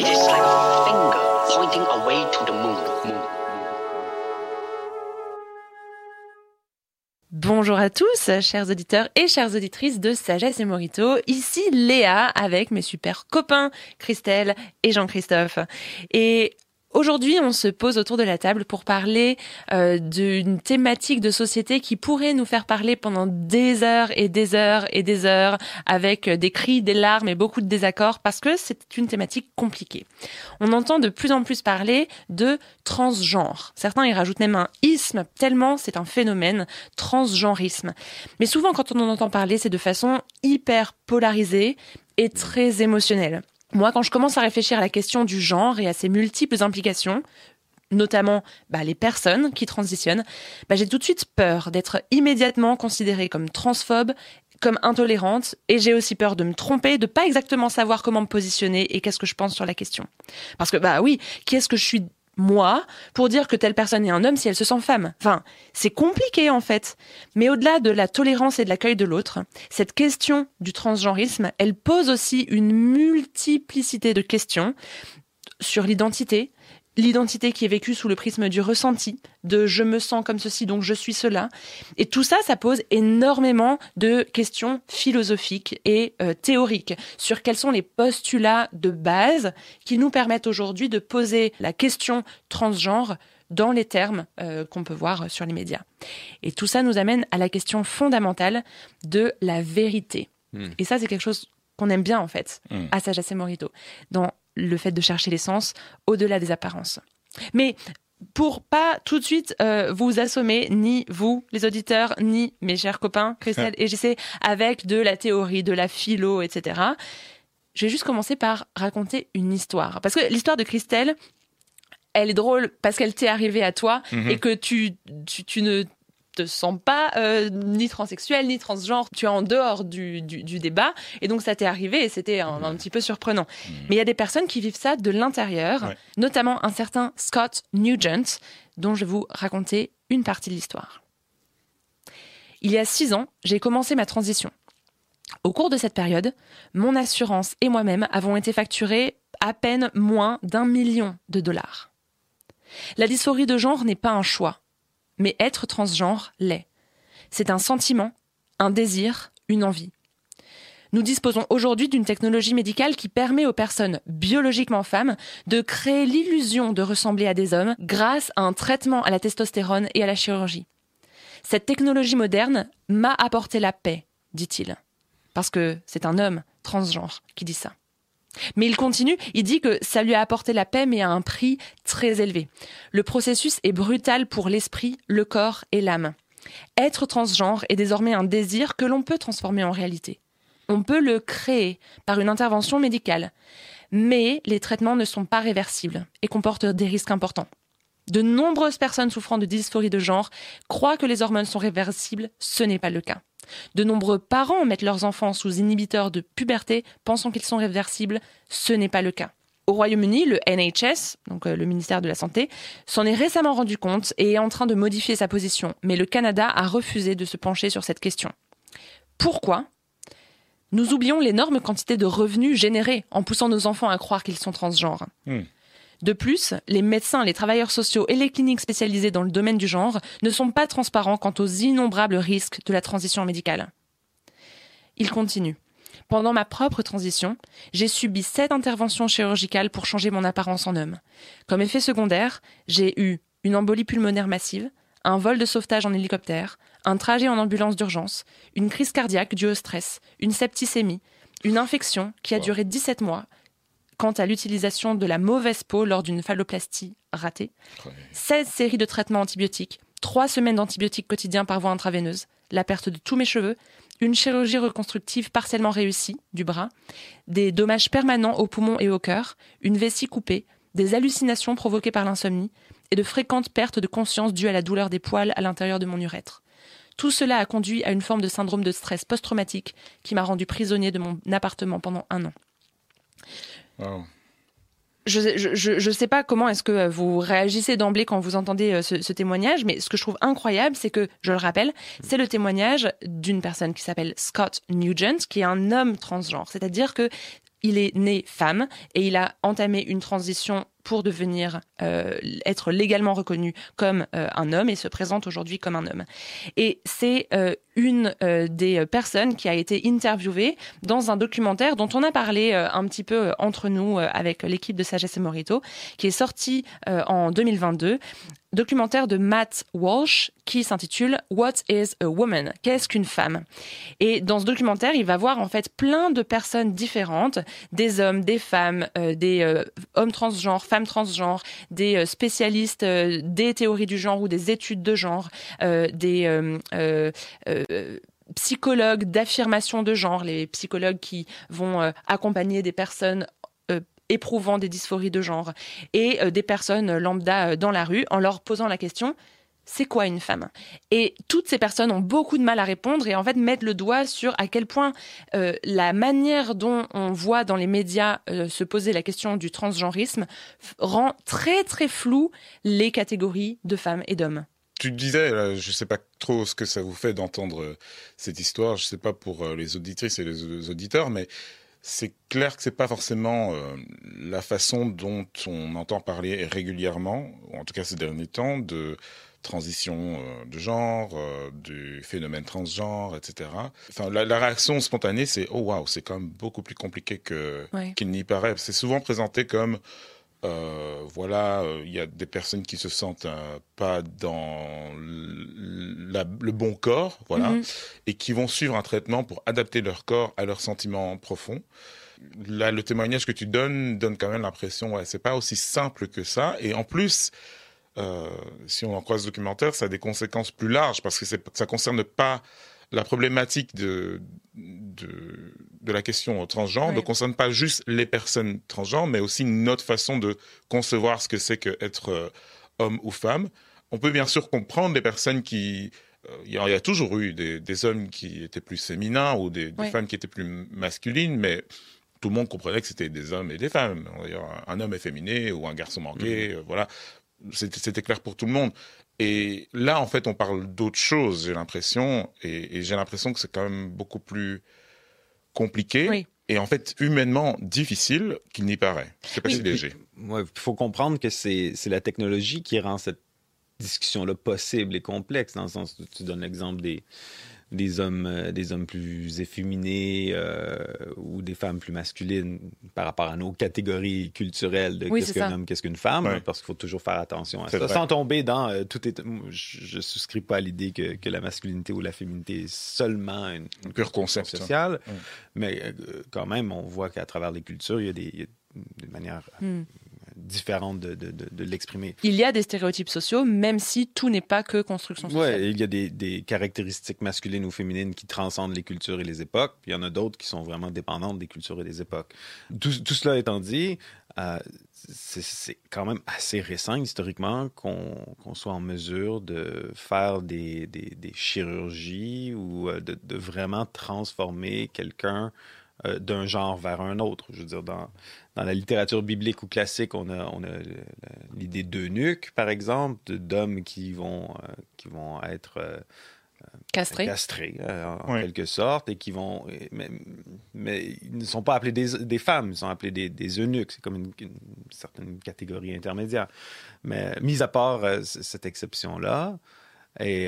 is like a finger pointing away to the moon. Bonjour à tous, chers auditeurs et chères auditrices de Sagesse et Morito. Ici Léa avec mes super copains Christelle et Jean-Christophe. Et aujourd'hui, on se pose autour de la table pour parler d'une thématique de société qui pourrait nous faire parler pendant des heures et des heures et des heures avec des cris, des larmes et beaucoup de désaccords parce que c'est une thématique compliquée. On entend de plus en plus parler de transgenre. Certains y rajoutent même un isme tellement c'est un phénomène, transgenrisme. Mais souvent, quand on en entend parler, c'est de façon hyper polarisée et très émotionnelle. Moi, quand je commence à réfléchir à la question du genre et à ses multiples implications, notamment les personnes qui transitionnent, j'ai tout de suite peur d'être immédiatement considérée comme transphobe, comme intolérante, et j'ai aussi peur de me tromper, de pas exactement savoir comment me positionner et qu'est-ce que je pense sur la question. Parce que, oui, qui est-ce que je suis moi pour dire que telle personne est un homme si elle se sent femme? Enfin, c'est compliqué en fait. Mais au-delà de la tolérance et de l'accueil de l'autre, cette question du transgenrisme, elle pose aussi une multiplicité de questions sur l'identité qui est vécue sous le prisme du ressenti, de je me sens comme ceci donc je suis cela. Et tout ça, ça pose énormément de questions philosophiques et théoriques sur quels sont les postulats de base qui nous permettent aujourd'hui de poser la question transgenre dans les termes qu'on peut voir sur les médias. Et tout ça nous amène à la question fondamentale de la vérité. Et ça, c'est quelque chose qu'on aime bien en fait à Sagesse et Morito, dans le fait de chercher l'essence au-delà des apparences. Mais pour pas tout de suite vous assommer, ni vous, les auditeurs, ni mes chers copains, Christelle et JC, avec de la théorie, de la philo, etc., je vais juste commencer par raconter une histoire. Parce que l'histoire de Christelle, elle est drôle parce qu'elle t'est arrivée à toi et que tu ne te sens pas ni transsexuel ni transgenre, tu es en dehors du débat et donc ça t'est arrivé et c'était un petit peu surprenant. Mais il y a des personnes qui vivent ça de l'intérieur, notamment un certain Scott Nugent, dont je vais vous raconter une partie de l'histoire. Il y a 6 ans, j'ai commencé ma transition. Au cours de cette période, mon assurance et moi-même avons été facturés à peine moins d'1 million de dollars. La dysphorie de genre n'est pas un choix. Mais être transgenre l'est. C'est un sentiment, un désir, une envie. Nous disposons aujourd'hui d'une technologie médicale qui permet aux personnes biologiquement femmes de créer l'illusion de ressembler à des hommes grâce à un traitement à la testostérone et à la chirurgie. Cette technologie moderne m'a apporté la paix, dit-il. Parce que c'est un homme transgenre qui dit ça. Mais il continue, il dit que ça lui a apporté la paix, mais à un prix très élevé. Le processus est brutal pour l'esprit, le corps et l'âme. Être transgenre est désormais un désir que l'on peut transformer en réalité. On peut le créer par une intervention médicale. Mais les traitements ne sont pas réversibles et comportent des risques importants. De nombreuses personnes souffrant de dysphorie de genre croient que les hormones sont réversibles, ce n'est pas le cas. De nombreux parents mettent leurs enfants sous inhibiteurs de puberté, pensant qu'ils sont réversibles, ce n'est pas le cas. Au Royaume-Uni, le NHS, donc le ministère de la Santé, s'en est récemment rendu compte et est en train de modifier sa position, mais le Canada a refusé de se pencher sur cette question. Pourquoi ? Nous oublions l'énorme quantité de revenus générés en poussant nos enfants à croire qu'ils sont transgenres. De plus, les médecins, les travailleurs sociaux et les cliniques spécialisées dans le domaine du genre ne sont pas transparents quant aux innombrables risques de la transition médicale. Il continue. Pendant ma propre transition, j'ai subi 7 interventions chirurgicales pour changer mon apparence en homme. Comme effet secondaire, j'ai eu une embolie pulmonaire massive, un vol de sauvetage en hélicoptère, un trajet en ambulance d'urgence, une crise cardiaque due au stress, une septicémie, une infection qui a duré 17 mois, quant à l'utilisation de la mauvaise peau lors d'une phalloplastie ratée, 16 séries de traitements antibiotiques, 3 semaines d'antibiotiques quotidiens par voie intraveineuse, la perte de tous mes cheveux, une chirurgie reconstructive partiellement réussie du bras, des dommages permanents aux poumons et au cœur, une vessie coupée, des hallucinations provoquées par l'insomnie et de fréquentes pertes de conscience dues à la douleur des poils à l'intérieur de mon urètre. Tout cela a conduit à une forme de syndrome de stress post-traumatique qui m'a rendu prisonnier de mon appartement pendant 1 an. Wow. Je sais pas comment est-ce que vous réagissez d'emblée quand vous entendez ce témoignage, mais ce que je trouve incroyable, c'est que, je le rappelle, c'est le témoignage d'une personne qui s'appelle Scott Nugent, qui est un homme transgenre. C'est-à-dire que il est né femme et il a entamé une transition pour devenir être légalement reconnu comme un homme et se présente aujourd'hui comme un homme. Et c'est une des personnes qui a été interviewée dans un documentaire dont on a parlé un petit peu entre nous avec l'équipe de Sagesse et Morito, qui est sorti en 2022. Documentaire de Matt Walsh qui s'intitule What is a Woman? Qu'est-ce qu'une femme? Et dans ce documentaire, il va voir en fait plein de personnes différentes, des hommes, des femmes, des hommes transgenres, femmes transgenres, des spécialistes des théories du genre ou des études de genre, des psychologues d'affirmation de genre, les psychologues qui vont accompagner des personnes éprouvant des dysphories de genre et des personnes lambda dans la rue en leur posant la question « c'est quoi une femme ?» Et toutes ces personnes ont beaucoup de mal à répondre et en fait mettent le doigt sur à quel point la manière dont on voit dans les médias se poser la question du transgenrisme rend très très flou les catégories de femmes et d'hommes. Tu disais, je ne sais pas trop ce que ça vous fait d'entendre cette histoire, je ne sais pas pour les auditrices et les auditeurs, mais c'est clair que c'est pas forcément la façon dont on entend parler régulièrement, ou en tout cas ces derniers temps, de transition de genre, du phénomène transgenre, etc. Enfin, la réaction spontanée, c'est « oh waouh, c'est quand même beaucoup plus compliqué qu'il n'y paraît ». C'est souvent présenté comme il y a des personnes qui se sentent pas dans le bon corps, et qui vont suivre un traitement pour adapter leur corps à leurs sentiments profonds. Là, le témoignage que tu donne quand même l'impression, c'est pas aussi simple que ça. Et en plus, si on en croit ce documentaire, ça a des conséquences plus larges parce que ça concerne pas la problématique de la question transgenre ne concerne pas juste les personnes transgenres, mais aussi notre façon de concevoir ce que c'est qu'être homme ou femme. On peut bien sûr comprendre les personnes qui... Il y a toujours eu des hommes qui étaient plus féminins ou des femmes qui étaient plus masculines, mais tout le monde comprenait que c'était des hommes et des femmes. Un homme efféminé ou un garçon manqué, voilà. C'était clair pour tout le monde. Et là, en fait, on parle d'autre chose, j'ai l'impression, et j'ai l'impression que c'est quand même beaucoup plus compliqué et en fait humainement difficile qu'il n'y paraît. C'est pas si léger. Il faut comprendre que c'est la technologie qui rend cette discussion-là possible et complexe, dans le sens où tu donnes l'exemple des hommes plus efféminés ou des femmes plus masculines par rapport à nos catégories culturelles de qu'est-ce qu'un homme, qu'est-ce qu'une femme, parce qu'il faut toujours faire attention à ça. Sans tomber dans je souscris pas à l'idée que la masculinité ou la féminité est seulement une pure concept sociale, mais quand même, on voit qu'à travers les cultures, il y a des manières différentes de l'exprimer. Il y a des stéréotypes sociaux, même si tout n'est pas que construction sociale. Oui, il y a des caractéristiques masculines ou féminines qui transcendent les cultures et les époques, puis il y en a d'autres qui sont vraiment dépendantes des cultures et des époques. Tout cela étant dit, c'est quand même assez récent historiquement qu'on soit en mesure de faire des chirurgies ou de vraiment transformer quelqu'un d'un genre vers un autre. Je veux dire, dans la littérature biblique ou classique, on a l'idée d'eunuques, par exemple, d'hommes qui vont être castrés en quelque sorte, et qui vont... Mais ils ne sont pas appelés des femmes, ils sont appelés des eunuques. C'est comme une certaine catégorie intermédiaire. Mais mis à part cette exception-là, et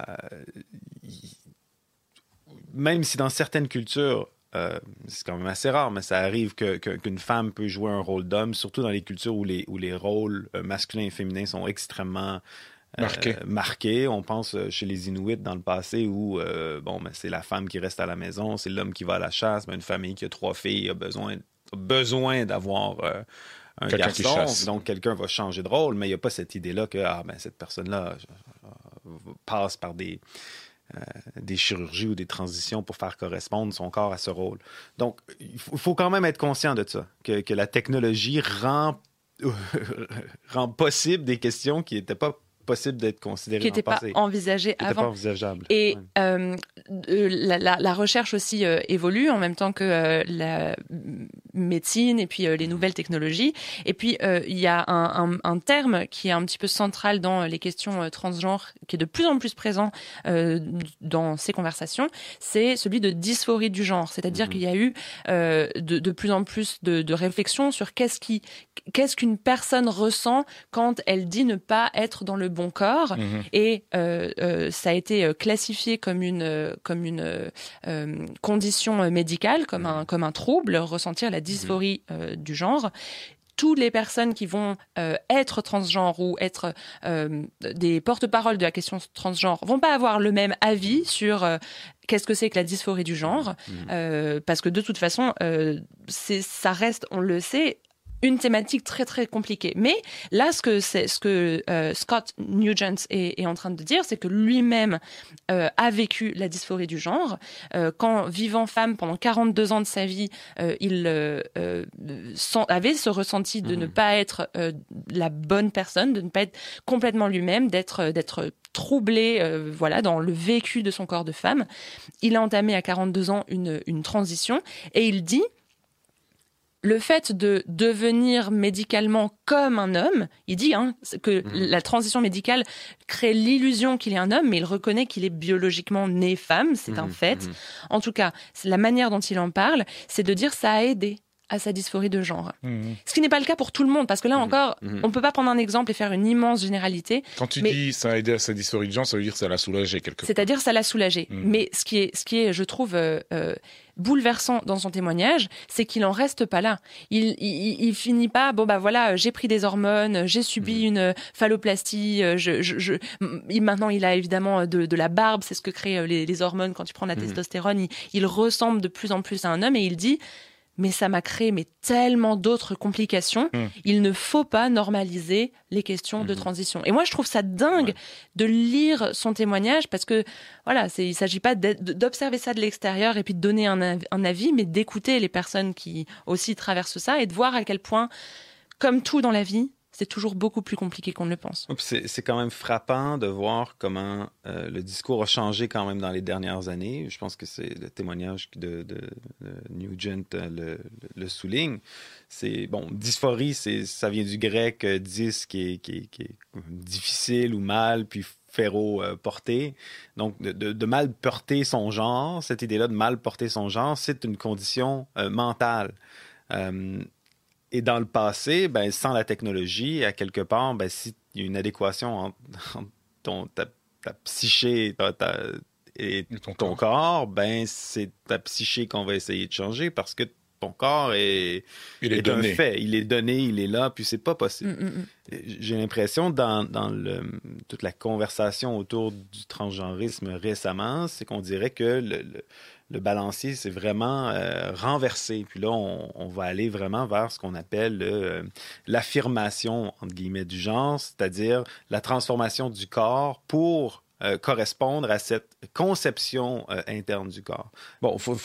même si dans certaines cultures, c'est quand même assez rare, mais ça arrive qu'une femme peut jouer un rôle d'homme, surtout dans les cultures où les rôles masculins et féminins sont extrêmement marqués. On pense chez les Inuits dans le passé où c'est la femme qui reste à la maison, c'est l'homme qui va à la chasse, mais une famille qui a 3 filles a besoin d'avoir un garçon, donc quelqu'un va changer de rôle, mais il n'y a pas cette idée-là que cette personne-là passe par des chirurgies ou des transitions pour faire correspondre son corps à ce rôle. Donc, il faut quand même être conscient de ça, que la technologie rend possible des questions qui n'étaient pas possibles d'être considérées qui n'étaient pas envisagées avant. Pas envisageables. Et la recherche aussi évolue en même temps que la médecine et puis les nouvelles technologies. Et puis, il y a un terme qui est un petit peu central dans les questions transgenres, qui est de plus en plus présent dans ces conversations, c'est celui de dysphorie du genre. C'est-à-dire qu'il y a eu de plus en plus de réflexions sur qu'est-ce qu'une personne ressent quand elle dit ne pas être dans le bon corps. Et ça a été classifié comme une condition médicale, comme un trouble, ressentir la dysphorie du genre. Toutes les personnes qui vont être transgenres ou être des porte-parole de la question transgenre vont pas avoir le même avis sur qu'est-ce que c'est que la dysphorie du genre, parce que de toute façon, ça reste, on le sait, une thématique très très compliquée. Mais là, ce que Scott Nugent est en train de dire, c'est que lui-même a vécu la dysphorie du genre. Quand vivant femme pendant 42 ans de sa vie, il avait ce ressenti de ne pas être la bonne personne, de ne pas être complètement lui-même, d'être troublé dans le vécu de son corps de femme. Il a entamé à 42 ans une transition et il dit le fait de devenir médicalement comme un homme, il dit que la transition médicale crée l'illusion qu'il est un homme, mais il reconnaît qu'il est biologiquement né femme, c'est un fait. En tout cas, la manière dont il en parle, c'est de dire ça a aidé à sa dysphorie de genre. Ce qui n'est pas le cas pour tout le monde, parce que là encore, on peut pas prendre un exemple et faire une immense généralité. Quand tu dis ça a aidé à sa dysphorie de genre, ça veut dire que ça l'a soulagé quelque part. C'est-à-dire ça l'a soulagé. Mais ce qui est, je trouve, bouleversant dans son témoignage, c'est qu'il en reste pas là. Il finit pas, j'ai pris des hormones, j'ai subi une phalloplastie, maintenant il a évidemment de la barbe, c'est ce que créent les hormones quand tu prends la testostérone, il ressemble de plus en plus à un homme et il dit mais ça m'a créé tellement d'autres complications. Il ne faut pas normaliser les questions de transition. Et moi, je trouve ça dingue de lire son témoignage parce que, il s'agit pas d'observer ça de l'extérieur et puis de donner un avis, mais d'écouter les personnes qui aussi traversent ça et de voir à quel point, comme tout dans la vie, c'est toujours beaucoup plus compliqué qu'on ne le pense. C'est quand même frappant de voir comment le discours a changé quand même dans les dernières années. Je pense que c'est le témoignage de Nugent le souligne. Dysphorie, ça vient du grec dys, qui est difficile ou mal, puis phéro porté. Donc, de mal porter son genre, cette idée-là de mal porter son genre, c'est une condition mentale. Et dans le passé, sans la technologie, à quelque part, s'il y a une adéquation entre ta psyché et ton corps, c'est ta psyché qu'on va essayer de changer parce que ton corps est un fait. Il est donné, il est là, puis c'est pas possible. J'ai l'impression dans toute la conversation autour du transgenrisme récemment, c'est qu'on dirait que le balancier s'est vraiment renversé. Puis là, on va aller vraiment vers ce qu'on appelle l'affirmation, entre guillemets, du genre, c'est-à-dire la transformation du corps pour correspondre à cette conception interne du corps. Bon, faut